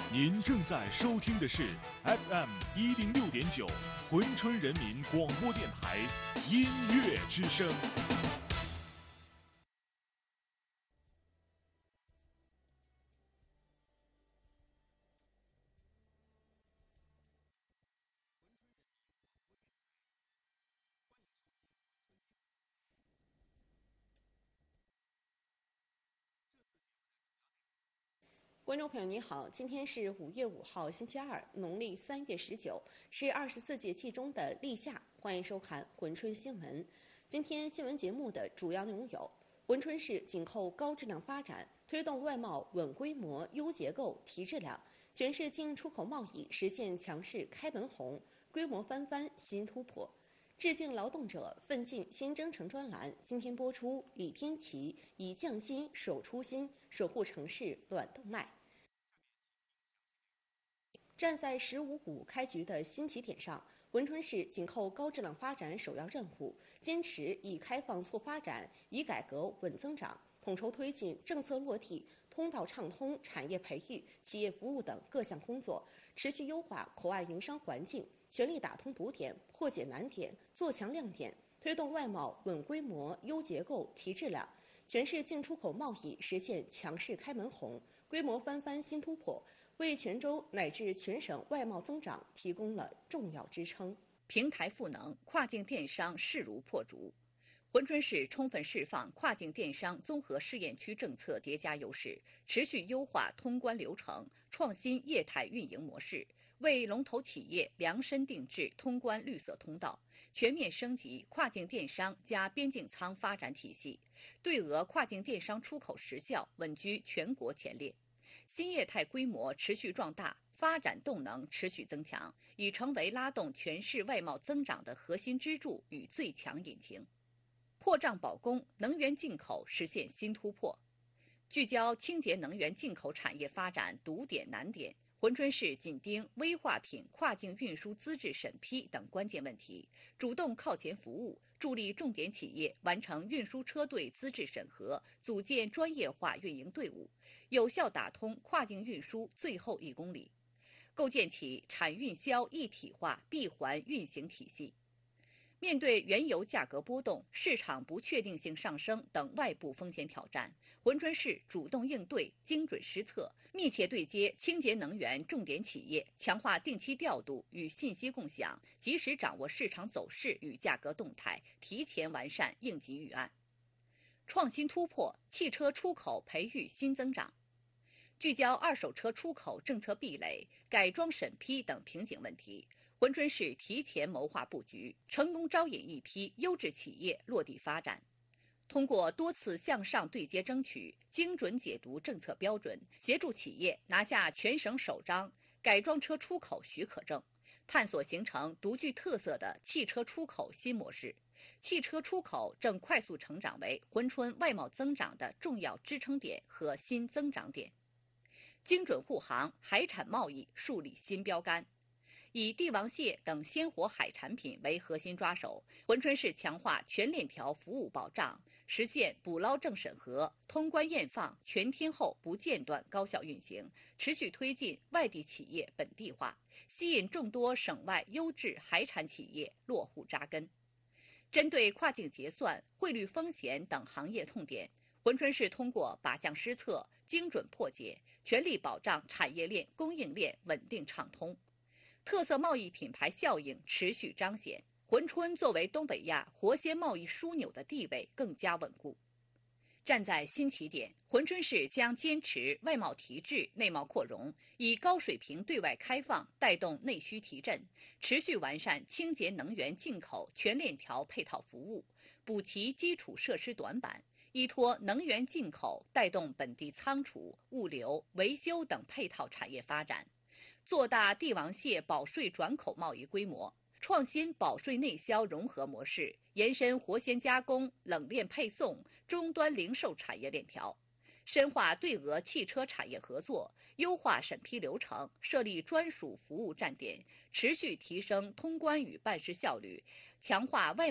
您正在收听的是 FM106.9珲春人民广播电台音乐之声。 观众朋友您好，今天是5月5号星期二，农历3月19，是24届季中的立夏。欢迎收看珲春新闻。今天新闻节目的主要内容有：珲春市紧扣高质量发展，推动外贸稳规模、优结构、提质量，全市进出口贸易实现强势开门红，规模翻番新突破。致敬劳动者奋进新征程专栏今天播出，李天琦以匠心守初心，守护城市暖动脉。站在15股开局的新起点上，珲春市紧扣高质量发展首要任务，坚持以开放促发展，以改革稳增长，统筹推进政策落地、通道畅通、产业培育、企业服务等各项工作，持续优化口岸营商环境，全力打通堵点，破解难点，做强亮点，推动外贸稳规模、优结构、提质量，全市进出口贸易实现强势开门红，规模翻番新突破，为全州乃至全省外贸增长提供了重要支撑。 平台赋能，跨境电商势如破竹。珲春市充分释放跨境电商综合试验区政策叠加优势，持续优化通关流程，创新业态运营模式，为龙头企业量身定制通关绿色通道，全面升级跨境电商加边境仓发展体系，对俄跨境电商出口实效稳居全国前列。新业态规模持续壮大，发展动能持续增强，已成为拉动全市外贸增长的核心支柱与最强引擎。破障保供，能源进口实现新突破。聚焦清洁能源进口产业发展堵点难点，珲春市紧盯危化品跨境运输资质审批等关键问题，主动靠前服务，助力重点企业完成运输车队资质审核，组建专业化运营队伍，有效打通跨境运输最后1公里，构建起产运销一体化闭环运行体系。面对原油价格波动、市场不确定性上升等外部风险挑战，珲春市主动应对、精准施策，密切对接清洁能源重点企业，强化定期调度与信息共享，及时掌握市场走势与价格动态，提前完善应急预案。创新突破，汽车出口培育新增长。聚焦二手车出口政策壁垒、改装审批等瓶颈问题，珲春市提前谋划布局，成功招引一批优质企业落地发展。通过多次向上对接争取，精准解读政策标准，协助企业拿下全省首张改装车出口许可证，探索形成独具特色的汽车出口新模式。汽车出口正快速成长为珲春外贸增长的重要支撑点和新增长点。精准护航，海产贸易树立新标杆。以帝王蟹等鲜活海产品为核心抓手，珲春市强化全链条服务保障，实现捕捞证审核、通关验放全天候不间断高效运行，持续推进外地企业本地化，吸引众多省外优质海产企业落户扎根。针对跨境结算、汇率风险等行业痛点，珲春市通过靶向施策，精准破解，全力保障产业链、供应链稳定畅通。特色贸易品牌效应持续彰显，珲春作为东北亚活鲜贸易枢纽的地位更加稳固。站在新起点，珲春市将坚持外贸提质、内贸扩容，以高水平对外开放带动内需提振，持续完善清洁能源进口全链条配套服务，补齐基础设施短板，依托能源进口带动本地仓储、物流、维修等配套产业发展，做大帝王蟹保税转口贸易规模，创新保税内销融合模式，延伸活鲜加工、冷链配送、终端零售产业链条，深化对俄汽车产业合作，优化审批流程，设立专属服务站点，持续提升通关与办事效率，强化外